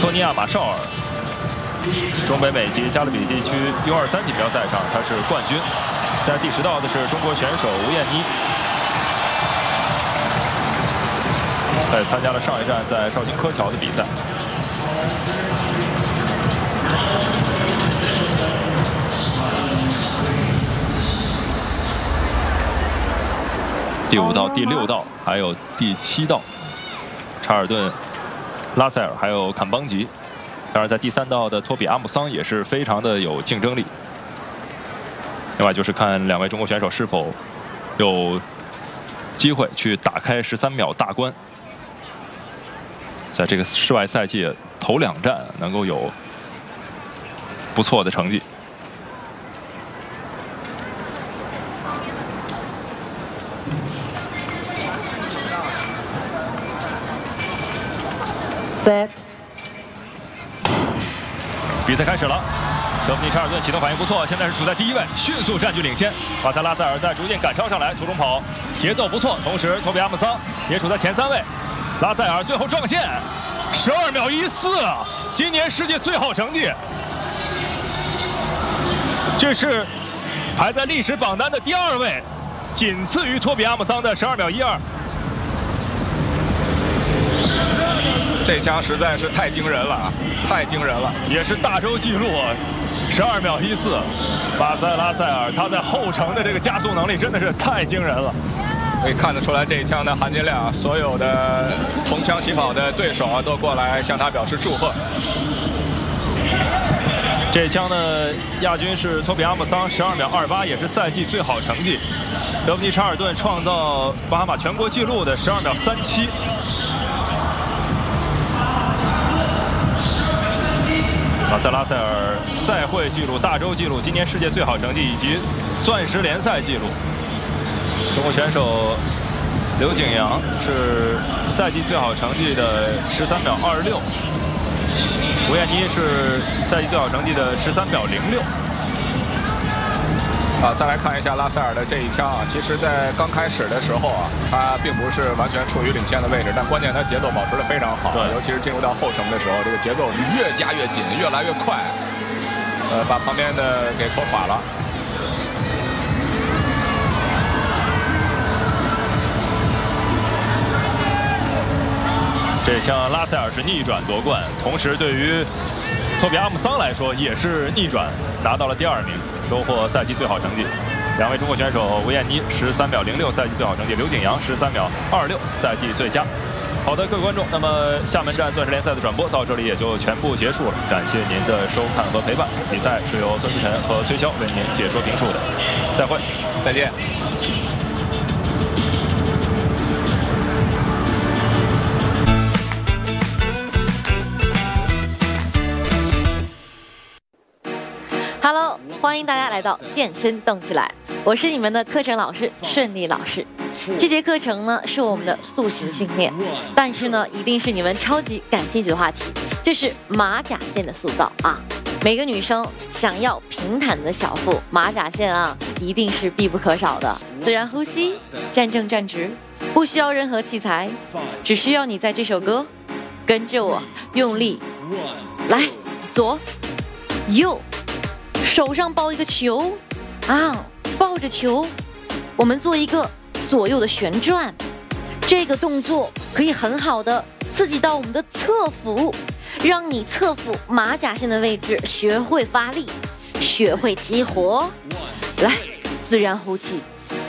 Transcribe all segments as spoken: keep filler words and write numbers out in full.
托尼亚·马绍尔，中北美及加勒比地区 U 二三锦标赛上他是冠军。在第十道的是中国选手吴艳妮，他也参加了上一站在绍兴柯桥的比赛。 第五道、第六道，还有第七道，查尔顿、拉塞尔还有坎邦吉。当然，在第三道的托比阿姆桑也是非常的有竞争力。另外就是看两位中国选手是否有机会去打开十三秒大关，在这个室外赛季头两站能够有不错的成绩。 比赛开始了，德芙妮·查尔顿启动反应不错，现在是处在第一位，迅速占据领先。巴塞拉塞尔在逐渐赶超上来，途中跑节奏不错，同时托比阿姆桑也处在前三位。拉塞尔最后撞线，十二秒一四，今年世界最好成绩。这是排在历史榜单的第二位，仅次于托比阿姆桑的十二秒一二。 这枪实在是太惊人了啊！太惊人了， 也是大洲纪录，十二秒一四。巴塞拉塞尔他在后程的这个加速能力真的是太惊人了， 可以看得出来这一枪的含金量，所有的同枪起跑的对手啊都过来向他表示祝贺。 这一枪呢，亚军是托比阿姆桑，十二秒二八，也是赛季最好成绩。德芙妮·查尔顿创造巴哈马全国纪录的十二秒三七。 巴塞拉塞尔赛会纪录、大洲纪录、今年世界最好成绩以及钻石联赛纪录。中国选手刘景阳是赛季最好成绩的十三秒二六，吴艳妮是赛季最好成绩的十三秒零六。 啊，再来看一下拉塞尔的这一枪啊，其实，在刚开始的时候啊，他并不是完全处于领先的位置，但关键他节奏保持得非常好，对，尤其是进入到后程的时候，这个节奏越加越紧，越来越快，呃，把旁边的给拖垮了。 这枪拉塞尔是逆转夺冠，同时对于托比阿姆桑来说也是逆转，拿到了第二名。 收获赛季最好成绩，两位中国选手吴艳妮十三秒零六赛季最好成绩，刘景阳十三秒二六赛季最佳。好的，各位观众，那么厦门站钻石联赛的转播到这里也就全部结束了，感谢您的收看和陪伴。比赛是由孙思晨和崔潇为您解说评述的，再会， 再见。 Hello， 欢迎大家来到健身动起来，我是你们的课程老师顺利老师。这节课程呢是我们的塑形训练，但是呢一定是你们超级感兴趣的话题，就是马甲线的塑造啊。每个女生想要平坦的小腹，马甲线啊一定是必不可少的。自然呼吸，站正站直，不需要任何器材，只需要你在这首歌跟着我用力来，左右。 手上抱一个球，啊，抱着球，我们做一个左右的旋转。这个动作可以很好的刺激到我们的侧腹，让你侧腹马甲线的位置学会发力，学会激活。来，自然呼气，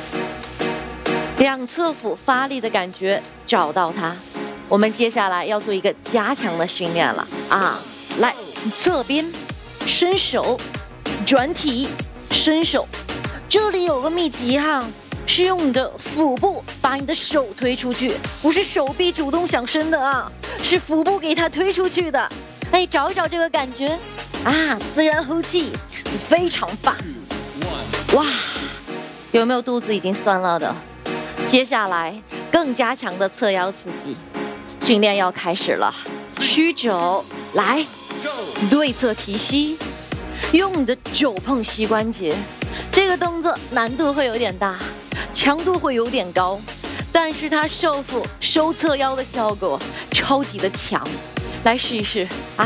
两侧腹发力的感觉找到它。我们接下来要做一个加强的训练了啊！来，侧边伸手。 转体，伸手，这里有个秘籍哈，是用你的腹部把你的手推出去，不是手臂主动想伸的啊，是腹部给它推出去的。哎，找一找这个感觉啊，自然呼气，非常棒。哇，有没有肚子已经酸了的？接下来更加强的侧腰刺激，训练要开始了。曲肘，来，对侧提膝。 用你的肘碰膝关节，这个动作难度会有点大，强度会有点高，但是它收腹收侧腰的效果超级的强，来试一试啊！